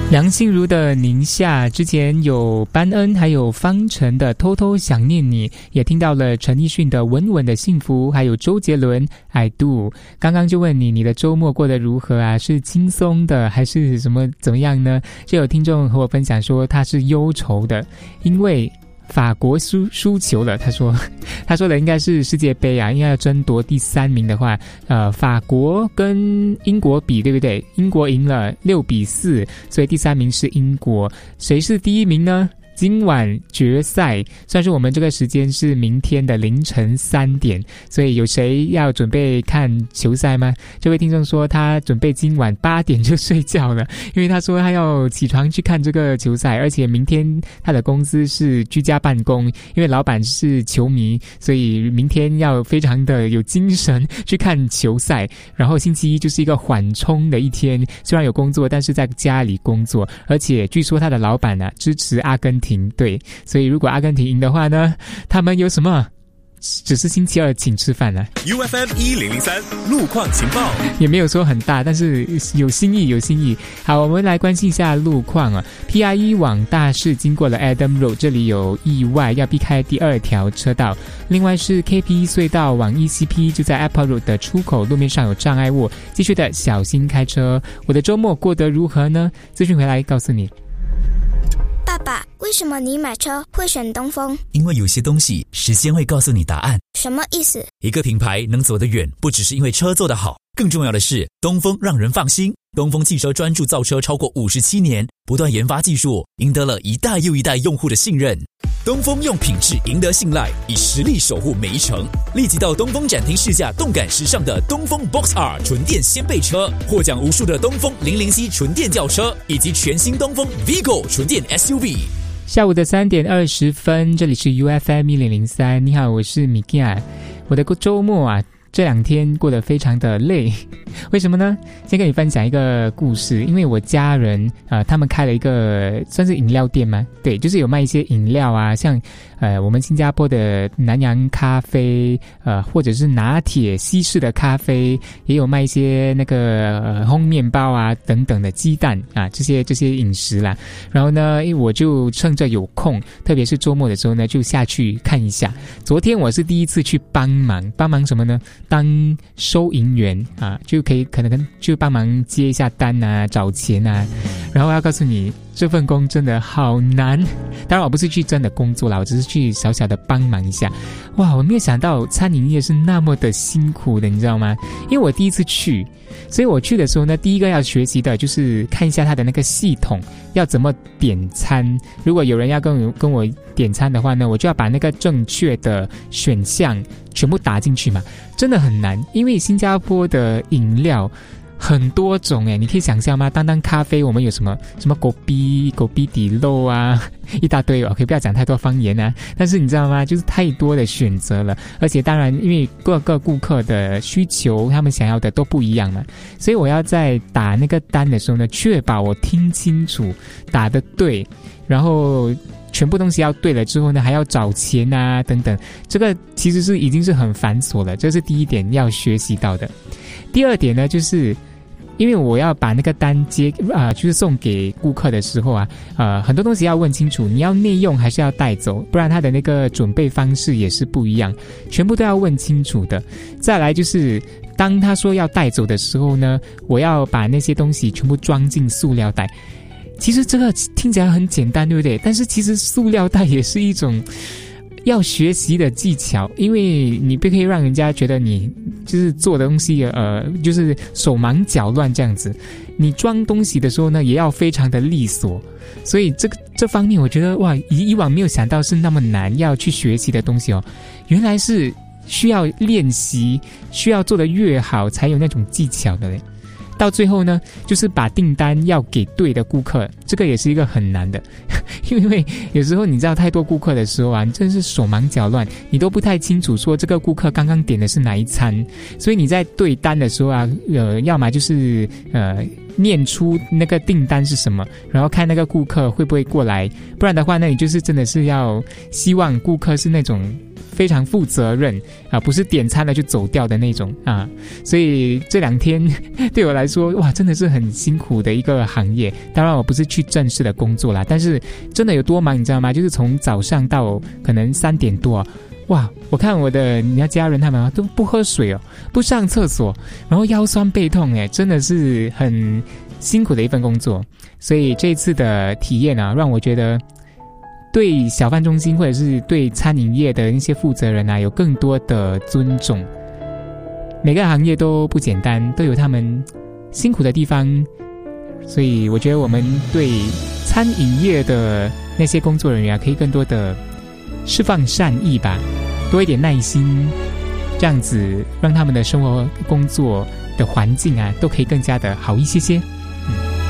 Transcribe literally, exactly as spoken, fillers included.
梁静茹的宁夏，之前有班恩还有方晨的偷偷想念你，也听到了陈奕迅的稳稳的幸福，还有周杰伦 I do。 刚刚就问你，你的周末过得如何啊？是轻松的还是什么怎么样呢？就有听众和我分享说他是忧愁的，因为法国输输球了。他说他说的应该是世界杯啊，应该要争夺第三名的话，呃，法国跟英国比，对不对？英国赢了六比四，所以第三名是英国。谁是第一名呢？今晚决赛，算是我们这个时间是明天的凌晨三点，所以有谁要准备看球赛吗？这位听众说他准备今晚八点就睡觉了，因为他说他要起床去看这个球赛，而且明天他的公司是居家办公，因为老板是球迷，所以明天要非常的有精神去看球赛。然后星期一就是一个缓冲的一天，虽然有工作，但是在家里工作，而且据说他的老板啊支持阿根廷对，所以如果阿根廷赢的话呢，他们有什么？只是星期二请吃饭了。 U F M 一零零三路况情报也没有说很大，但是有心意有心意。好，我们来关心一下路况啊。 P R 一 往大市经过了 Adam Road， 这里有意外，要避开第二条车道。另外是 K P 隧道往 E C P， 就在 Apple Road 的出口，路面上有障碍物，继续的小心开车。我的周末过得如何呢？资讯回来告诉你。 爸爸，为什么你买车会选东风？ 因为有些东西时间会告诉你答案。 什么意思？ 一个品牌能走得远，不只是因为车做得好，更重要的是东风让人放心。东风汽车专注造车超过五十七年，不断研发技术，赢得了一代又一代用户的信任。东风用品质赢得信赖，以实力守护每一程。立即到东风展厅试驾动感时尚的东风 Box R 纯电掀背车，获奖无数的东风零零 C 纯电轿车，以及全新东风 Vigo 纯电 S U V。 下午的三点二十分，这里是 U F M 一零零三。你好，我是米基亚。我的周末啊，这两天过得非常的累，为什么呢？先跟你分享一个故事。因为我家人呃，他们开了一个算是饮料店吗？对，就是有卖一些饮料啊，像呃我们新加坡的南洋咖啡，呃或者是拿铁西式的咖啡，也有卖一些那个呃烘面包啊等等的鸡蛋啊，这些这些饮食啦。然后呢，因为我就趁着有空，特别是周末的时候呢，就下去看一下。昨天我是第一次去帮忙，帮忙什么呢？当收银员啊，就可以可能就帮忙接一下单啊，找钱啊。然后要告诉你，这份工真的好难。当然我不是去真的工作啦，我只是去小小的帮忙一下。哇，我没有想到餐饮业是那么的辛苦的，你知道吗？因为我第一次去，所以我去的时候呢，第一个要学习的就是看一下它的那个系统要怎么点餐。如果有人要跟我跟我点餐的话呢，我就要把那个正确的选项全部打进去嘛，真的很难。因为新加坡的饮料很多种诶，你可以想象吗？单单咖啡我们有什么什么狗逼狗逼底肉啊，一大堆。OK， 不要讲太多方言啊，但是你知道吗？就是太多的选择了，而且当然因为各个顾客的需求，他们想要的都不一样嘛，所以我要在打那个单的时候呢，确保我听清楚，打得对，然后全部东西要对了之后呢，还要找钱啊等等，这个其实是已经是很繁琐了，这是第一点要学习到的。第二点呢，就是因为我要把那个单接啊、呃，就是送给顾客的时候啊，呃，很多东西要问清楚，你要内用还是要带走，不然他的那个准备方式也是不一样，全部都要问清楚的。再来就是当他说要带走的时候呢，我要把那些东西全部装进塑料袋。其实这个听起来很简单，对不对？但是其实塑料袋也是一种要学习的技巧，因为你不可以让人家觉得你就是做的东西呃，就是手忙脚乱这样子。你装东西的时候呢，也要非常的利索。所以这个这方面我觉得哇，以以往没有想到是那么难要去学习的东西哦，原来是需要练习，需要做得越好才有那种技巧的嘞。到最后呢，就是把订单要给对的顾客，这个也是一个很难的。因为有时候你知道太多顾客的时候啊，你真是手忙脚乱，你都不太清楚说这个顾客刚刚点的是哪一餐，所以你在对单的时候啊，呃，要么就是呃念出那个订单是什么，然后看那个顾客会不会过来，不然的话呢，你就是真的是要希望顾客是那种非常负责任啊，不是点餐了就走掉的那种啊。所以这两天对我来说，哇，真的是很辛苦的一个行业。当然我不是去正式的工作啦，但是真的有多忙你知道吗？就是从早上到可能三点多，哇，我看我的人家家人他们都不喝水哦，不上厕所，然后腰酸背痛，哎，真的是很辛苦的一份工作。所以这次的体验啊，让我觉得对小贩中心或者是对餐饮业的那些负责人啊，有更多的尊重。每个行业都不简单，都有他们辛苦的地方，所以我觉得我们对餐饮业的那些工作人员啊，可以更多的释放善意吧，多一点耐心，这样子让他们的生活工作的环境啊，都可以更加的好一些些。